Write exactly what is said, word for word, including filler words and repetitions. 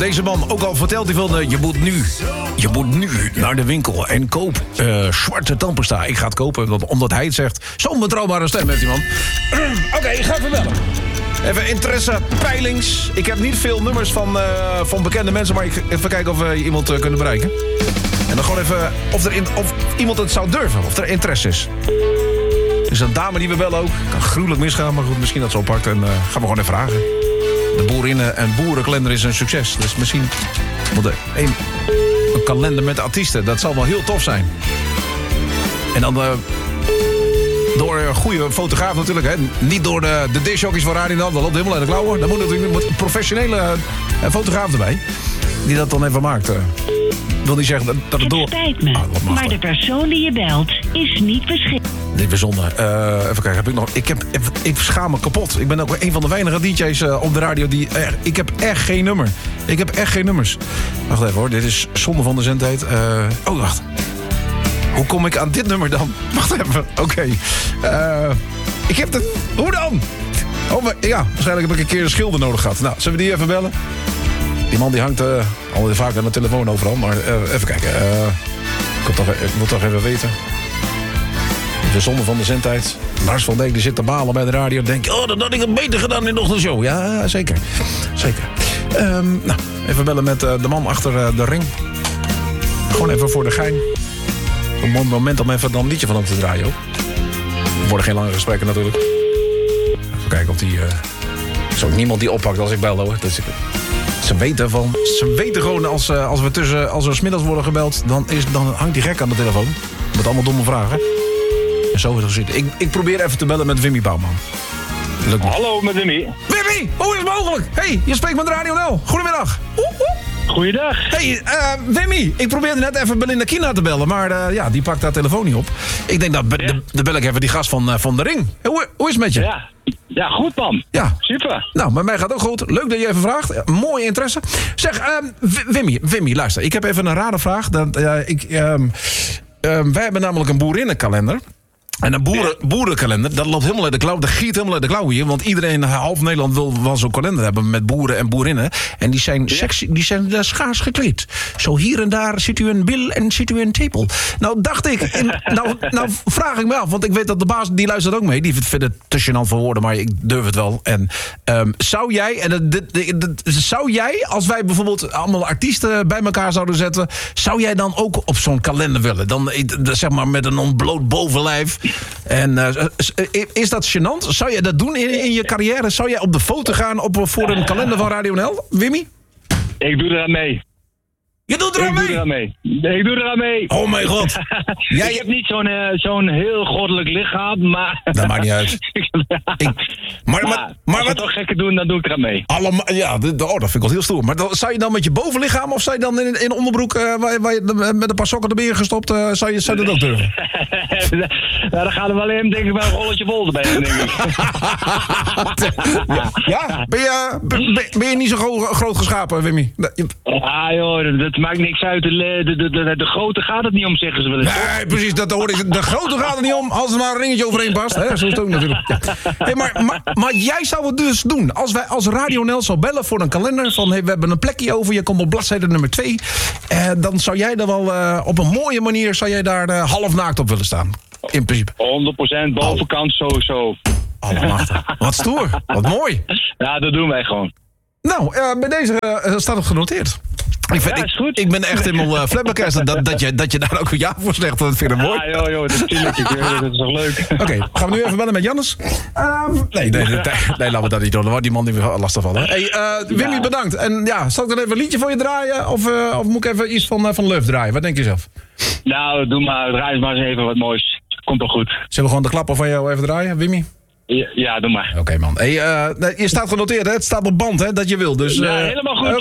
Deze man, ook al vertelt hij van, uh, je moet nu, je moet nu naar de winkel en koop uh, zwarte tandpasta. Ik ga het kopen, omdat hij het zegt. Zo'n betrouwbare stem heeft die man. Oké, okay, ik ga even bellen. Even interesse, peilings. Ik heb niet veel nummers van, uh, van bekende mensen, maar ik ga even kijken of we iemand uh, kunnen bereiken. En dan gewoon even of, er in, of iemand het zou durven, of er interesse is. Er is een dame die we bellen ook. Kan gruwelijk misgaan, maar goed, misschien dat ze oppakt. En uh, gaan we gewoon even vragen. De boerinnen- en boerenkalender is een succes. Dus misschien moet er een, een kalender met artiesten. Dat zal wel heel tof zijn. En dan uh, door een goede fotograaf natuurlijk. Hè. Niet door de, de discjockeys van Radio Nederland. Dat loopt helemaal uit de klauwen. Dan moet natuurlijk een professionele uh, fotograaf erbij. Die dat dan even maakt. Uh. Ik wil niet zeggen dat, dat het door... Het spijt me, ah, maar de persoon die je belt is niet beschikbaar. Dit is bijzonder. Uh, even kijken, heb ik nog... Ik, heb, ik schaam me kapot. Ik ben ook een van de weinige D J's uh, op de radio die... Uh, ik heb echt geen nummer. Ik heb echt geen nummers. Wacht even hoor, dit is zonde van de zendtijd. Uh, oh, wacht. Hoe kom ik aan dit nummer dan? Wacht even, oké. Okay. Uh, ik heb het... Hoe dan? Oh, maar, ja, waarschijnlijk heb ik een keer een schilder nodig gehad. Nou, zullen we die even bellen? Die man die hangt uh, alweer vaak aan de telefoon overal. Maar uh, even kijken. Uh, ik, toch, ik moet toch even weten. De zonde van de zendtijd. Lars van Dijk die zit te balen bij de radio. Denk je, oh, dat had ik het beter gedaan in de ochtendshow. Ja, zeker. Zeker. Um, nou, even bellen met uh, de man achter uh, de ring. Gewoon even voor de gein. Een mooi moment om even dan een liedje van hem te draaien ook. Er worden geen lange gesprekken natuurlijk. Even kijken of die... Uh... Er is ook niemand die oppakt als ik bel hoor. Dat is... Ze weten van... Ze weten gewoon als, uh, als we tussen... Als we 's middags worden gebeld... Dan, is, dan hangt die gek aan de telefoon. Met allemaal domme vragen. En zo is het gezien. Ik, ik probeer even te bellen met Wimmy Bouwman. Lukt niet. Hallo, met Wimmy. Wimmy, hoe is het mogelijk? Hey, je spreekt met Radio Nel. Goedemiddag. Oeh, oeh. Goeiedag. Hey, uh, Wimmy, ik probeerde net even Belinda Kina te bellen, maar uh, ja, die pakt haar telefoon niet op. Ik denk, dat be- ja. de, de bel ik even die gast van, uh, van de ring. Hoe, hoe is het met je? Ja, ja goed man. Ja. Super. Nou, bij mij gaat ook goed. Leuk dat je even vraagt. Ja, mooie interesse. Zeg, uh, Wimmy, Wimmy, luister. Ik heb even een rare vraag. Dat, uh, ik, uh, uh, wij hebben namelijk een boerinnenkalender. En een boeren, boerenkalender, dat loopt helemaal uit de klauw. Dat giet helemaal uit de klauw hier. Want iedereen, half Nederland, wil wel zo'n kalender hebben met boeren en boerinnen. En die zijn, ja. sexy, die zijn uh, schaars gekleed. Zo hier en daar ziet u een bil en ziet u een tepel. Nou dacht ik, en, nou, nou vraag ik me af. Want ik weet dat de baas, die luistert ook mee. Die vindt het te gênant voor woorden, maar ik durf het wel. En um, zou jij, en dat, dat, dat, zou jij, als wij bijvoorbeeld allemaal artiesten bij elkaar zouden zetten, zou jij dan ook op zo'n kalender willen? Dan zeg maar met een ontbloot bovenlijf. En uh, is dat gênant? Zou je dat doen in, in je carrière? Zou jij op de foto gaan op, voor een kalender van Radio Nel, Wimmy? Ik doe eraan mee. Je doet eraan ik mee? Doe eraan mee? Nee, ik doe eraan mee. Oh mijn god. Jij... Ik heb niet zo'n, uh, zo'n heel goddelijk lichaam, maar... Dat maakt niet uit. ik... maar, maar, maar, maar als we wat... toch gekke doen, dan doe ik eraan mee. Allemaal, ja, de, de, oh, dat vind ik wel heel stoer. Maar dan, zou je dan met je bovenlichaam of zou je dan in, in onderbroek uh, waar, waar je met een paar sokken erbij gestopt, uh, zou, je, zou je dat ook durven? Nou, dan gaan er wel in, denk ik, wel een rolletje vol erbij, denk ik. ja, ja? Ben, je, ben, ben je niet zo gro- groot geschapen, Wimmy? Ah joh, dat, dat maakt niks uit. De, de, de, de grote gaat het niet om, zeggen ze wel eens. Nee, precies, dat hoor ik. De grote gaat er niet om, als er maar een ringetje overheen past. Hè? Zo is het ook natuurlijk. Ja. Hey, maar, maar, maar jij zou het dus doen. Als wij als Radio Nel zou bellen voor een kalender van hey, we hebben een plekje over, je komt op bladzijde nummer twee. Eh, dan zou jij er wel uh, op een mooie manier zou jij daar uh, half naakt op willen staan. In principe. honderd procent bovenkant sowieso. Allemachtig. Wat stoer. Wat mooi. Ja, dat doen wij gewoon. Nou, uh, bij deze uh, staat het genoteerd. Ik, vind, ja, is goed. Ik, ik ben echt helemaal uh, flabbergasted dat, dat, je, dat je daar ook een ja voor zegt. Dat vind ik mooi. Ja, joh, joh, natuurlijk. Dat is toch leuk. Oké, okay, gaan we nu even bellen met Jannes? Um, nee, nee, nee, nee, nee, laten we dat niet doen. Dan wordt die man die weer lastig vallen. Hey, uh, Wimmy, ja. bedankt. En ja, zal ik dan even een liedje voor je draaien? Of, uh, of moet ik even iets van, uh, van Luf draaien? Wat denk je zelf? Nou, doe maar. Draai maar eens even wat moois. Komt wel goed. Zullen we gewoon de klappen van jou even draaien, Wimmy? Ja, ja doe maar. Oké, okay, man. Hey, uh, je staat genoteerd, hè? Het staat op band, hè? Dat je wil. Dus, uh, ja, helemaal goed.